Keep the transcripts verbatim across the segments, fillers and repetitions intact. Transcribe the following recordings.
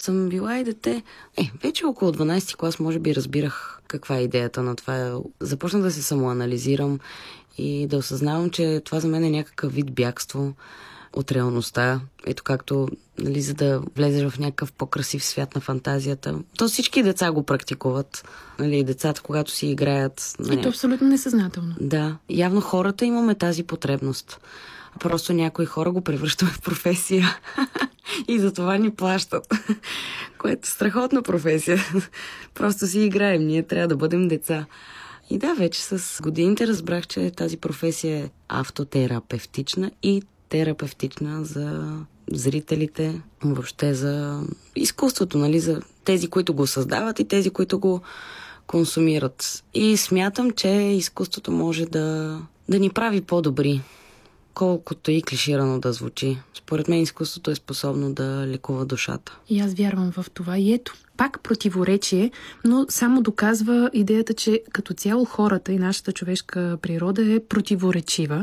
съм била и дете. Е, вече около дванайсети клас може би разбирах каква е идеята на това. Започнах да се самоанализирам и да осъзнавам, че това за мен е някакъв вид бягство от реалността. Ето както, нали, за да влезеш в някакъв по-красив свят на фантазията. То всички деца го практикуват. Нали, децата, когато си играят. И то абсолютно несъзнателно. Да. Явно хората имаме тази потребност. Просто някои хора го превръщаме в професия. И за това ни плащат. Което е страхотна професия. Просто си играем. Ние трябва да бъдем деца. И да, вече с годините разбрах, че тази професия е автотерапевтична и терапевтична за зрителите, въобще за изкуството, нали, за тези, които го създават и тези, които го консумират. И смятам, че изкуството може да, да ни прави по-добри, колкото и клиширано да звучи. Според мен изкуството е способно да лекува душата. И аз вярвам в това. И ето, пак противоречие, но само доказва идеята, че като цяло хората и нашата човешка природа е противоречива,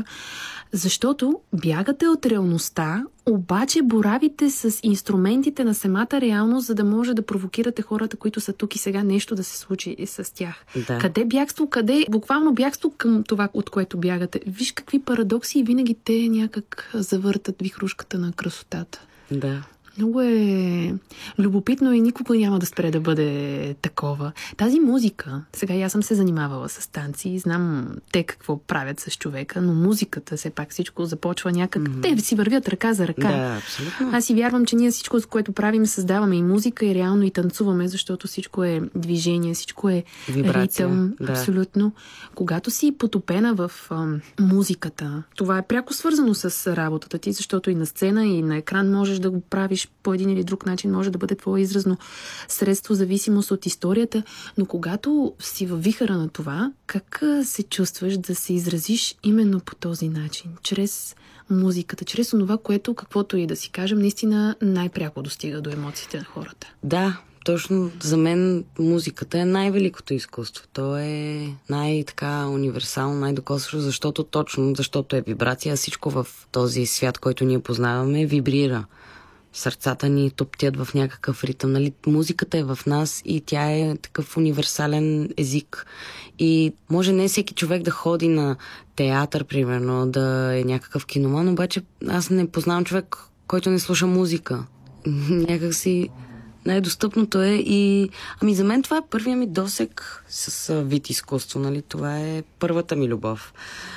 защото бягате от реалността, обаче боравите с инструментите на самата реалност, за да може да провокирате хората, които са тук и сега, нещо да се случи с тях. Да. Къде бягство, къде буквално бягство към това, от което бягате? Виж какви парадокси и винаги те някак завъртат вихрушката на красотата. Да. Много е любопитно и никога няма да спре да бъде такова. Тази музика, сега аз съм се занимавала с танци, знам те какво правят с човека, но музиката, все пак всичко започва някак... Mm-hmm. Те си вървят ръка за ръка. Да, абсолютно. Аз си вярвам, че ние всичко, с което правим, създаваме и музика, и реално и танцуваме, защото всичко е движение, всичко е вибрация, ритъм. Да. Абсолютно. Когато си потопена в а, музиката, това е пряко свързано с работата ти, защото и на сцена, и на екран можеш да го правиш по един или друг начин, може да бъде твое изразно средство, зависимост от историята, но когато си във вихъра на това, как се чувстваш да се изразиш именно по този начин? Чрез музиката, чрез онова, което, каквото и да си кажем, наистина най-пряко достига до емоциите на хората. Да, точно за мен музиката е най-великото изкуство. То е най-така универсално, най-докосващо, защото точно, защото е вибрация. Всичко в този свят, който ние познаваме, вибрира. Сърцата ни топтят в някакъв ритъм. Нали? Музиката е в нас и тя е такъв универсален език. И може не всеки човек да ходи на театър, примерно, да е някакъв киноман, обаче аз не познавам човек, който не слуша музика. Някак си най-достъпното е и... Ами за мен това е първият ми досег с вид изкуство. Нали? Това е първата ми любов.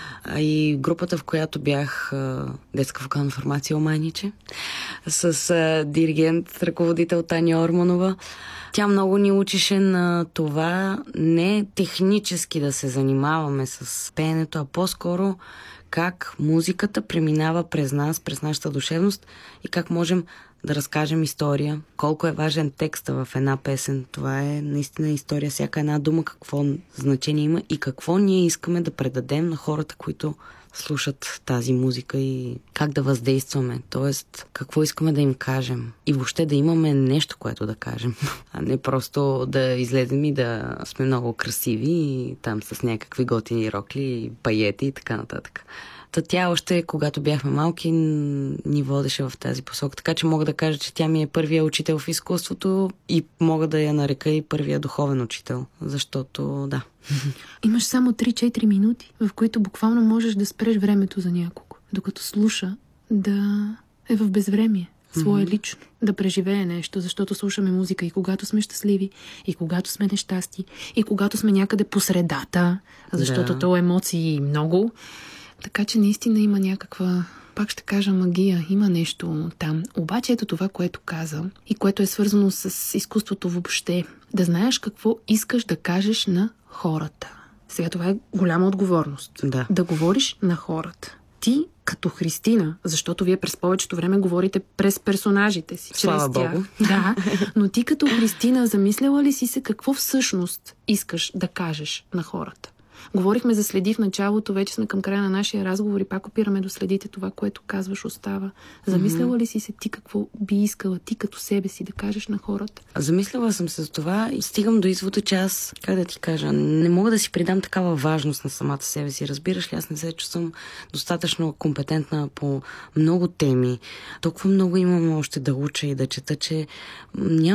А и групата, в която бях, детска вокална формация Омайниче, с а, диригент, ръководител Таня Орманова. Тя много ни учеше на това не технически да се занимаваме с пеенето, а по-скоро как музиката преминава през нас, през нашата душевност и как можем да разкажем история. Колко е важен текста в една песен. Това е наистина история. Всяка една дума какво значение има и какво ние искаме да предадем на хората, които слушат тази музика и как да въздействаме. Тоест, какво искаме да им кажем. И въобще да имаме нещо, което да кажем. А не просто да излезем и да сме много красиви и там с някакви готини рокли, паети и така нататък. Та тя още, когато бяхме малки, ни водеше в тази посока. Така че мога да кажа, че тя ми е първия учител в изкуството и мога да я нарека и първия духовен учител. Защото, да. Имаш само три-четири минути, в които буквално можеш да спреш времето за някого. Докато слуша, да е в безвремие. Свое mm-hmm. лично, да преживее нещо, защото слушаме музика и когато сме щастливи, и когато сме нещасти, и когато сме някъде по средата, защото да. То емоции много. Така че наистина има някаква, пак ще кажа, магия, има нещо там. Обаче ето това, което каза и което е свързано с изкуството въобще. Да знаеш какво искаш да кажеш на хората. Сега това е голяма отговорност. Да. Да говориш на хората. Ти като Христина, защото вие през повечето време говорите през персонажите си. Слава чрез тях. Богу. Да, но ти като Христина замисляла ли си се какво всъщност искаш да кажеш на хората? Говорихме за следи в началото, вече сме към края на нашия разговор и пак опираме до следите, това, което казваш, остава. Замисляла mm-hmm. ли си се ти какво би искала ти като себе си да кажеш на хората? Замисляла съм се за това и стигам до извода, че аз, как да ти кажа, не мога да си придам такава важност на самата себе си. Разбираш ли, аз не се чувствам достатъчно компетентна по много теми. Толкова много имам още да уча и да чета, че няма